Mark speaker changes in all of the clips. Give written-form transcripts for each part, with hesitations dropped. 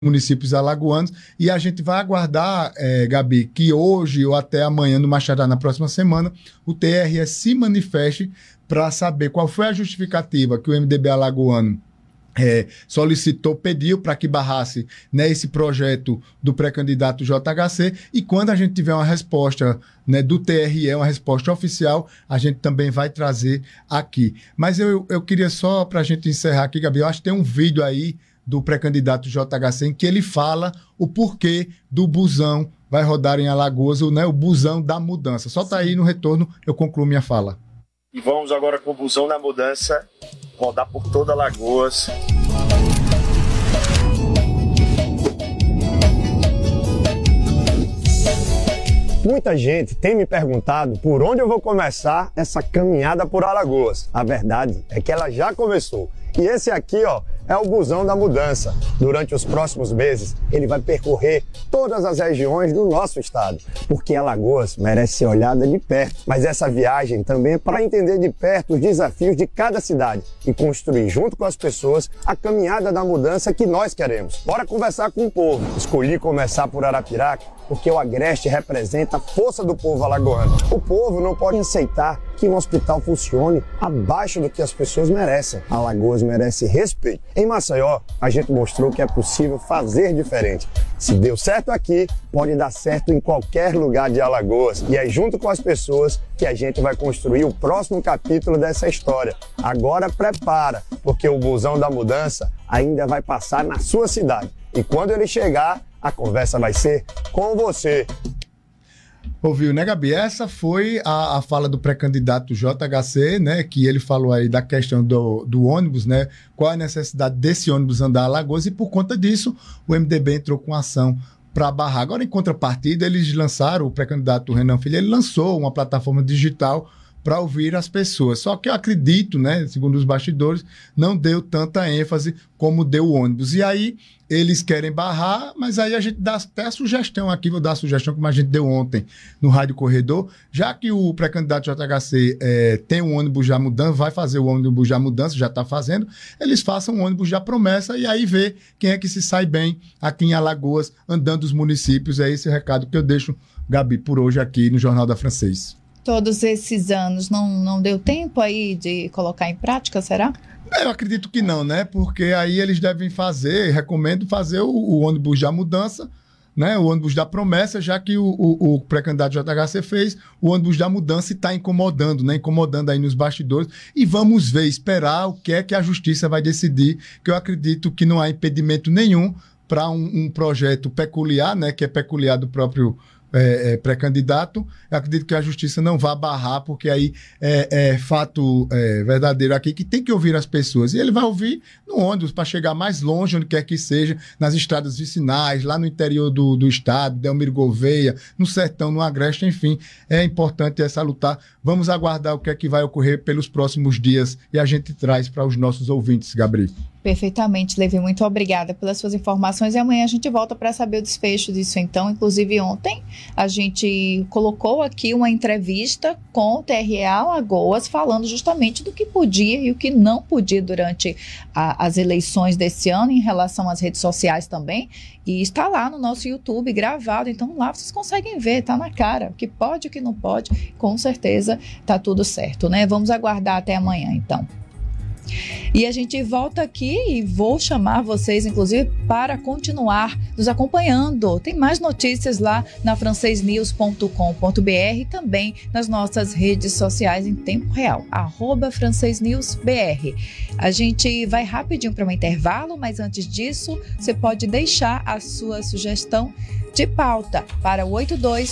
Speaker 1: municípios alagoanos, e a gente vai aguardar, Gabi, que hoje ou até amanhã, no mais tardar na próxima semana, o TRE se manifeste para saber qual foi a justificativa que o MDB alagoano solicitou, pediu para que barrasse, né, esse projeto do pré-candidato JHC, e quando a gente tiver uma resposta, né, do TRE, uma resposta oficial, a gente também vai trazer aqui. Mas eu queria só, para a gente encerrar aqui, Gabi, eu acho que tem um vídeo aí do pré-candidato JHC em que ele fala o porquê do busão vai rodar em Alagoas, né, o busão da mudança. Solta aí, no retorno eu concluo minha fala.
Speaker 2: E vamos agora com o busão da mudança rodar por toda Alagoas.
Speaker 3: Muita gente tem me perguntado por onde eu vou começar essa caminhada por Alagoas. A verdade é que ela já começou. E esse aqui, ó, é o busão da mudança. Durante os próximos meses, ele vai percorrer todas as regiões do nosso estado, porque Alagoas merece ser olhada de perto. Mas essa viagem também é para entender de perto os desafios de cada cidade e construir junto com as pessoas a caminhada da mudança que nós queremos. Bora conversar com o povo. Escolhi começar por Arapiraca porque o Agreste representa a força do povo alagoano. O povo não pode aceitar que um hospital funcione abaixo do que as pessoas merecem. Alagoas merece respeito. Em Maceió, a gente mostrou que é possível fazer diferente. Se deu certo aqui, pode dar certo em qualquer lugar de Alagoas. E é junto com as pessoas que a gente vai construir o próximo capítulo dessa história. Agora prepara, porque o busão da mudança ainda vai passar na sua cidade. E quando ele chegar, a conversa vai ser com você.
Speaker 1: Ouviu, né, Gabi? Essa foi a fala do pré-candidato JHC, né, que ele falou aí da questão do ônibus, né, qual a necessidade desse ônibus andar a Alagoas, e por conta disso o MDB entrou com ação para barrar. Agora, em contrapartida, eles lançaram, o pré-candidato Renan Filho, ele lançou uma plataforma digital para ouvir as pessoas. Só que eu acredito, né, segundo os bastidores, não deu tanta ênfase como deu o ônibus. E aí eles querem barrar, mas aí a gente dá até a sugestão aqui, vou dar a sugestão como a gente deu ontem no Rádio Corredor, já que o pré-candidato JHC tem um ônibus já mudando, vai fazer o ônibus já mudança, já está fazendo, eles façam um ônibus já promessa e aí vê quem é que se sai bem aqui em Alagoas, andando os municípios. É esse o recado que eu deixo, Gabi, por hoje aqui no Jornal da Francês.
Speaker 4: Todos esses anos não deu tempo aí de colocar em prática, será?
Speaker 1: Eu acredito que não, né? Porque aí eles devem fazer, recomendo fazer o ônibus da mudança, né? O ônibus da promessa, já que o pré-candidato JHC fez o ônibus da mudança e está incomodando, né? Incomodando aí nos bastidores. E vamos ver, esperar o que é que a justiça vai decidir, que eu acredito que não há impedimento nenhum para um projeto peculiar, né? Que é peculiar do próprio pré-candidato. Eu acredito que a justiça não vai barrar, porque aí é fato verdadeiro aqui que tem que ouvir as pessoas. E ele vai ouvir no ônibus para chegar mais longe, onde quer que seja, nas estradas vicinais, lá no interior do estado, Delmiro Gouveia, no sertão, no Agreste, enfim. É importante essa lutar. Vamos aguardar o que é que vai ocorrer pelos próximos dias e a gente traz para os nossos ouvintes, Gabriel.
Speaker 4: Perfeitamente, Levi. Muito obrigada pelas suas informações e amanhã a gente volta para saber o desfecho disso. Então, inclusive ontem a gente colocou aqui uma entrevista com o TRE Alagoas falando justamente do que podia e o que não podia durante as eleições desse ano em relação às redes sociais também, e está lá no nosso YouTube gravado, então lá vocês conseguem ver, tá na cara, o que pode, o que não pode, com certeza tá tudo certo, né? Vamos aguardar até amanhã, então. E a gente volta aqui e vou chamar vocês, inclusive, para continuar nos acompanhando. Tem mais notícias lá na francesnews.com.br e também nas nossas redes sociais em tempo real, @francesnewsbr. A gente vai rapidinho para um intervalo, mas antes disso, você pode deixar a sua sugestão de pauta para o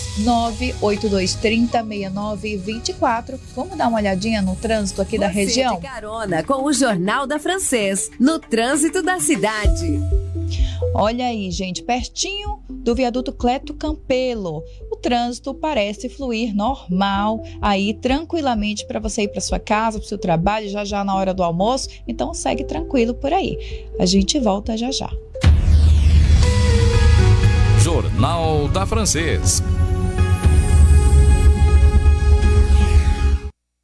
Speaker 4: 829-8230-6924. Vamos dar uma olhadinha no trânsito aqui da região?
Speaker 5: De carona com o Jornal da Francês, no trânsito da cidade.
Speaker 4: Olha aí, gente, pertinho do viaduto Cleto Campelo. O trânsito parece fluir normal, aí tranquilamente para você ir para sua casa, para o seu trabalho, já na hora do almoço. Então segue tranquilo por aí. A gente volta já.
Speaker 6: Jornal da Francês.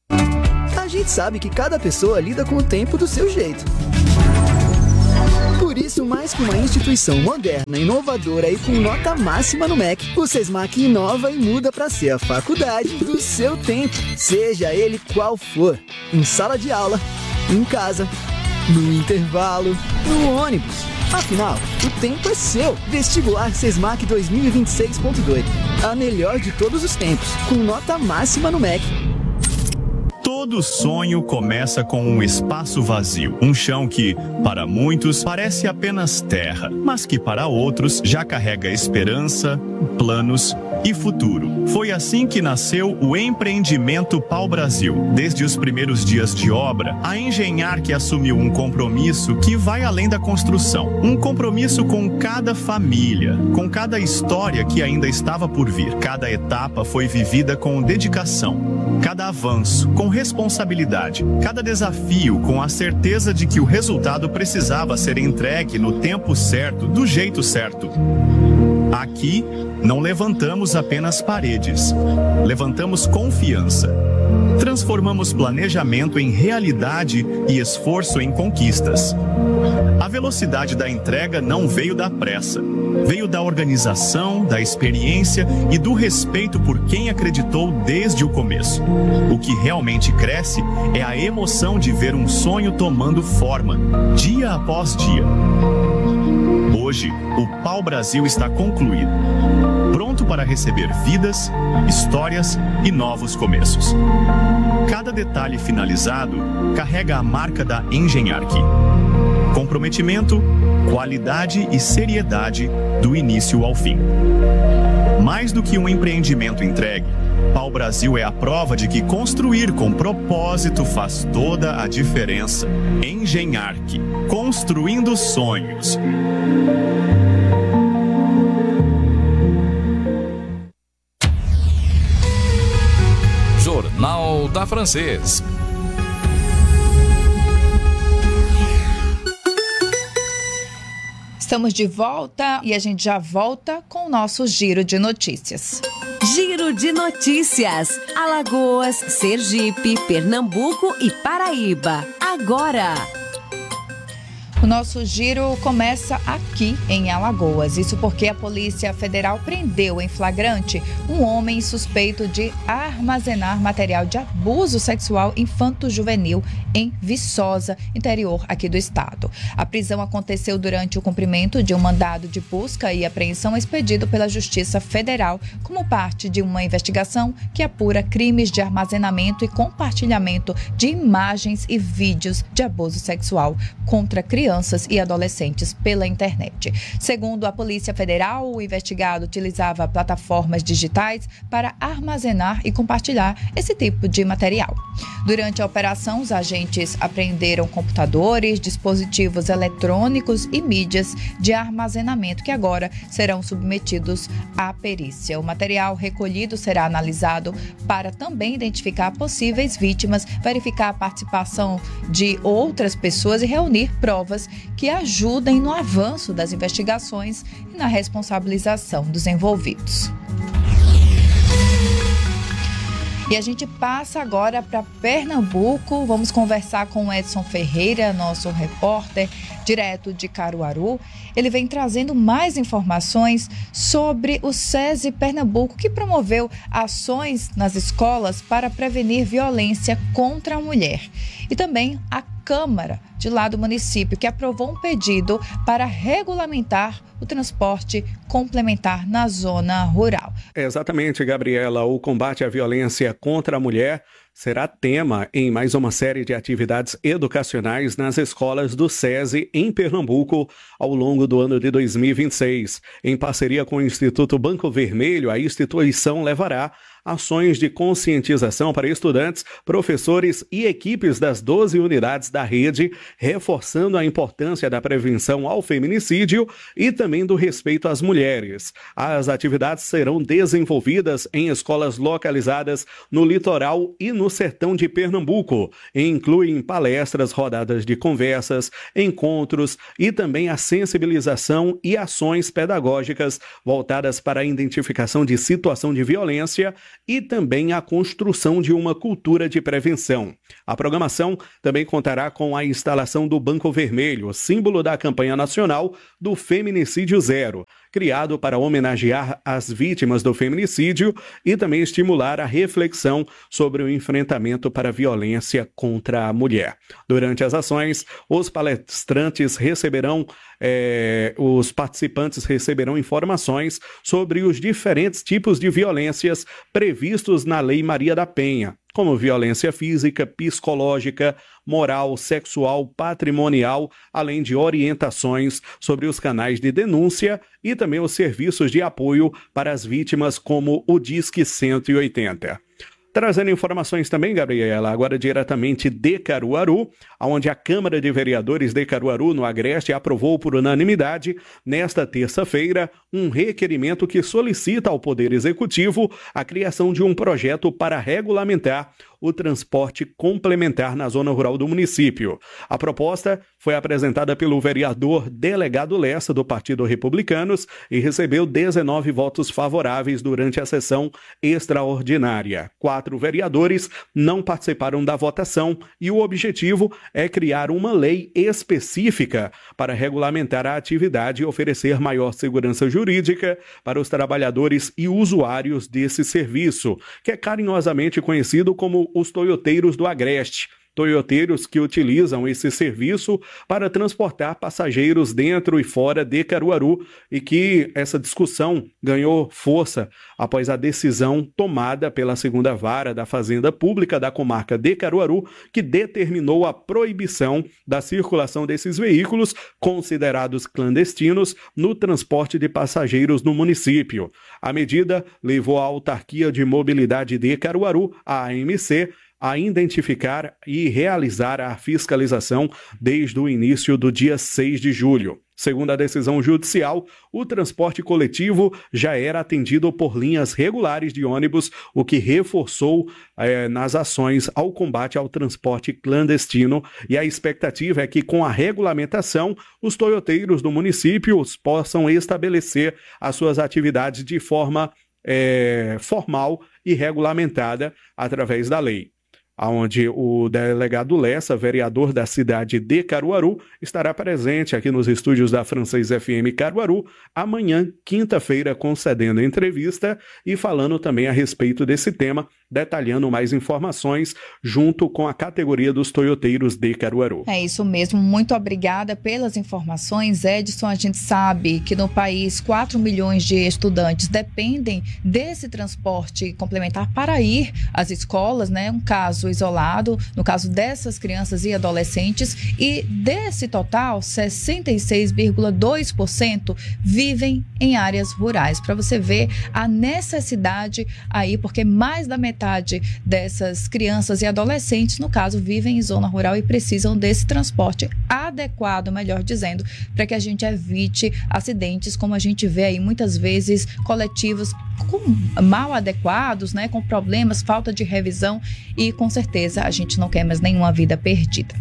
Speaker 7: A gente sabe que cada pessoa lida com o tempo do seu jeito. Por Por isso, mais que uma instituição moderna, inovadora e com nota máxima no MEC, o SESMAC inova e muda para ser a faculdade do seu tempo, seja ele qual for. Em sala de aula, em casa, no intervalo, no ônibus. Afinal, o tempo é seu. Vestibular SESMAC 2026.2. A melhor de todos os tempos, com nota máxima no MEC.
Speaker 8: Todo sonho começa com um espaço vazio, um chão que, para muitos, parece apenas terra, mas que para outros já carrega esperança, planos e futuro. Foi assim que nasceu o empreendimento Pau Brasil. Desde os primeiros dias de obra, a Engenharc assumiu um compromisso que vai além da construção. Um compromisso com cada família, com cada história que ainda estava por vir. Cada etapa foi vivida com dedicação, cada avanço com responsabilidade, cada desafio com a certeza de que o resultado precisava ser entregue no tempo certo, do jeito certo. Aqui, não levantamos apenas paredes, levantamos confiança. Transformamos planejamento em realidade e esforço em conquistas. A velocidade da entrega não veio da pressa, veio da organização, da experiência e do respeito por quem acreditou desde o começo. O que realmente cresce é a emoção de ver um sonho tomando forma, dia após dia. Hoje, o Pau Brasil está concluído, pronto para receber vidas, histórias e novos começos. Cada detalhe finalizado carrega a marca da Engenharc. Comprometimento, qualidade e seriedade do início ao fim. Mais do que um empreendimento entregue, Pau Brasil é a prova de que construir com propósito faz toda a diferença. Engenharc, construindo sonhos.
Speaker 6: Jornal da Francês.
Speaker 4: Estamos de volta e a gente já volta com o nosso Giro de Notícias.
Speaker 5: Giro de Notícias. Alagoas, Sergipe, Pernambuco e Paraíba. Agora.
Speaker 4: O nosso giro começa aqui em Alagoas. Isso porque a Polícia Federal prendeu em flagrante um homem suspeito de armazenar material de abuso sexual infanto-juvenil em Viçosa, interior aqui do estado. A prisão aconteceu durante o cumprimento de um mandado de busca e apreensão expedido pela Justiça Federal como parte de uma investigação que apura crimes de armazenamento e compartilhamento de imagens e vídeos de abuso sexual contra crianças e adolescentes pela internet. Segundo a Polícia Federal, o investigado utilizava plataformas digitais para armazenar e compartilhar esse tipo de material. Durante a operação, os agentes apreenderam computadores, dispositivos eletrônicos e mídias de armazenamento que agora serão submetidos à perícia. O material recolhido será analisado para também identificar possíveis vítimas, verificar a participação de outras pessoas e reunir provas que ajudem no avanço das investigações e na responsabilização dos envolvidos. E a gente passa agora para Pernambuco. Vamos conversar com o Edson Ferreira, nosso repórter, direto de Caruaru. Ele vem trazendo mais informações sobre o SESI Pernambuco, que promoveu ações nas escolas para prevenir violência contra a mulher. E também a Câmara de lá do município, que aprovou um pedido para regulamentar o transporte complementar na zona rural.
Speaker 9: Exatamente, Gabriela. O combate à violência contra a mulher será tema em mais uma série de atividades educacionais nas escolas do SESI em Pernambuco ao longo do ano de 2026. Em parceria com o Instituto Banco Vermelho, a instituição levará ações de conscientização para estudantes, professores e equipes das 12 unidades da rede, reforçando a importância da prevenção ao feminicídio e também do respeito às mulheres. As atividades serão desenvolvidas em escolas localizadas no litoral e no sertão de Pernambuco, e incluem palestras, rodadas de conversas, encontros e também a sensibilização e ações pedagógicas voltadas para a identificação de situação de violência e também a construção de uma cultura de prevenção. A programação também contará com a instalação do Banco Vermelho, símbolo da campanha nacional do Feminicídio Zero, criado para homenagear as vítimas do feminicídio e também estimular a reflexão sobre o enfrentamento para a violência contra a mulher. Durante as ações, os participantes receberão informações sobre os diferentes tipos de violências previstos na Lei Maria da Penha, como violência física, psicológica, moral, sexual, patrimonial, além de orientações sobre os canais de denúncia e também os serviços de apoio para as vítimas, como o Disque 180. Trazendo informações também, Gabriela, agora diretamente de Caruaru, onde a Câmara de Vereadores de Caruaru, no Agreste, aprovou por unanimidade, nesta terça-feira, um requerimento que solicita ao Poder Executivo a criação de um projeto para regulamentar o transporte complementar na zona rural do município. A proposta foi apresentada pelo vereador Delegado Lessa, do Partido Republicanos, e recebeu 19 votos favoráveis durante a sessão extraordinária. 4 vereadores não participaram da votação e o objetivo é criar uma lei específica para regulamentar a atividade e oferecer maior segurança jurídica para os trabalhadores e usuários desse serviço, que é carinhosamente conhecido como os toyoteiros do Agreste. Toyoteiros que utilizam esse serviço para transportar passageiros dentro e fora de Caruaru, e que essa discussão ganhou força após a decisão tomada pela segunda vara da Fazenda Pública da comarca de Caruaru, que determinou a proibição da circulação desses veículos considerados clandestinos no transporte de passageiros no município. A medida levou a Autarquia de Mobilidade de Caruaru, a AMC, a identificar e realizar a fiscalização desde o início do dia 6 de julho. Segundo a decisão judicial, o transporte coletivo já era atendido por linhas regulares de ônibus, o que reforçou nas ações ao combate ao transporte clandestino, e a expectativa é que, com a regulamentação, os toyoteiros do município possam estabelecer as suas atividades de forma formal e regulamentada através da lei, onde o delegado Lessa, vereador da cidade de Caruaru, estará presente aqui nos estúdios da Francês FM Caruaru, amanhã, quinta-feira, concedendo entrevista e falando também a respeito desse tema, detalhando mais informações junto com a categoria dos toyoteiros de Caruaru.
Speaker 4: É isso mesmo, muito obrigada pelas informações, Edson. A gente sabe que no país 4 milhões de estudantes dependem desse transporte complementar para ir às escolas, né? Um caso isolado, no caso dessas crianças e adolescentes, e desse total, 66,2% vivem em áreas rurais. Para você ver a necessidade aí, porque mais da metade dessas crianças e adolescentes, no caso, vivem em zona rural e precisam desse transporte adequado, melhor dizendo, para que a gente evite acidentes, como a gente vê aí muitas vezes, coletivos mal adequados, né, com problemas, falta de revisão, e com certeza a gente não quer mais nenhuma vida perdida.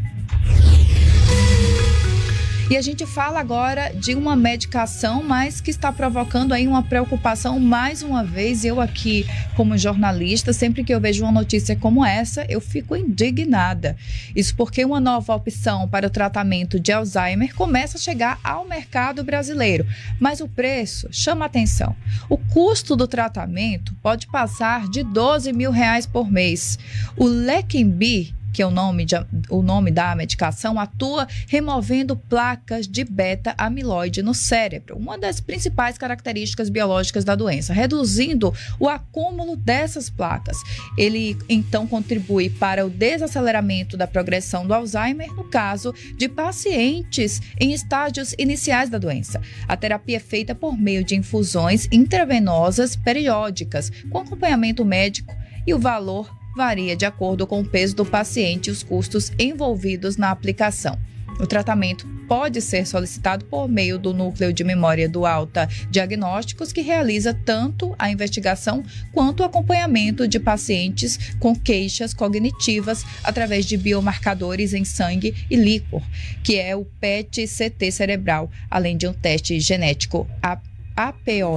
Speaker 4: E a gente fala agora de uma medicação, mas que está provocando aí uma preocupação mais uma vez. Eu aqui, como jornalista, sempre que eu vejo uma notícia como essa, eu fico indignada. Isso porque uma nova opção para o tratamento de Alzheimer começa a chegar ao mercado brasileiro. Mas o preço chama atenção. O custo do tratamento pode passar de R$12 mil por mês. O Leqembi, que é o nome da medicação, atua removendo placas de beta-amiloide no cérebro, uma das principais características biológicas da doença, reduzindo o acúmulo dessas placas. Ele, então, contribui para o desaceleramento da progressão do Alzheimer, no caso de pacientes em estágios iniciais da doença. A terapia é feita por meio de infusões intravenosas periódicas, com acompanhamento médico, e o valor varia de acordo com o peso do paciente e os custos envolvidos na aplicação. O tratamento pode ser solicitado por meio do Núcleo de Memória do Alta Diagnósticos, que realiza tanto a investigação quanto o acompanhamento de pacientes com queixas cognitivas através de biomarcadores em sangue e líquor, que é o PET-CT cerebral, além de um teste genético APOE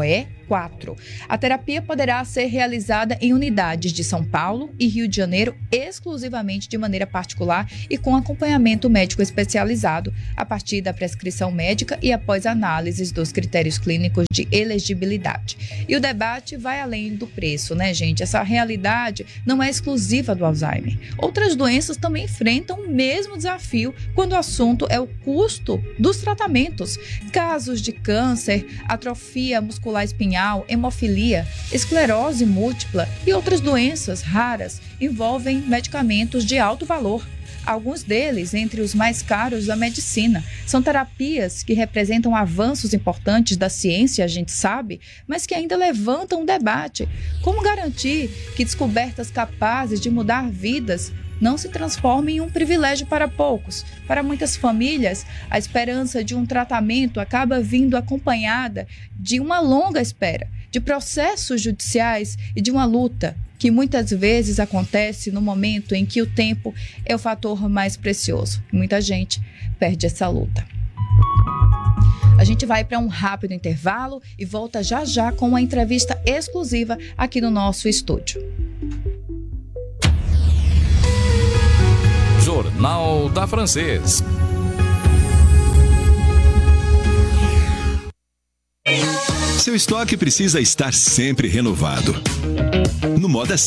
Speaker 4: 4. A terapia poderá ser realizada em unidades de São Paulo e Rio de Janeiro, exclusivamente de maneira particular e com acompanhamento médico especializado, a partir da prescrição médica e após análises dos critérios clínicos de elegibilidade. E o debate vai além do preço, né, gente? Essa realidade não é exclusiva do Alzheimer. Outras doenças também enfrentam o mesmo desafio quando o assunto é o custo dos tratamentos. Casos de câncer, atrofia muscular espinhal, hemofilia, esclerose múltipla e outras doenças raras envolvem medicamentos de alto valor. Alguns deles, entre os mais caros da medicina, são terapias que representam avanços importantes da ciência, a gente sabe, mas que ainda levantam um debate. Como garantir que descobertas capazes de mudar vidas não se transformem em um privilégio para poucos? Para muitas famílias, a esperança de um tratamento acaba vindo acompanhada de uma longa espera, de processos judiciais e de uma luta que muitas vezes acontece no momento em que o tempo é o fator mais precioso. Muita gente perde essa luta. A gente vai para um rápido intervalo e volta já já com uma entrevista exclusiva aqui no nosso estúdio.
Speaker 6: Jornal da Francês.
Speaker 10: Seu estoque precisa estar sempre renovado. No Moda